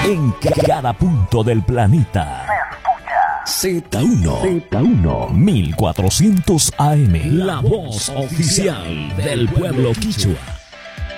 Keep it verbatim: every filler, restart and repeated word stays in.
en cada punto del planeta. Z uno, Z uno, mil cuatrocientos A M, la voz oficial del pueblo quichua.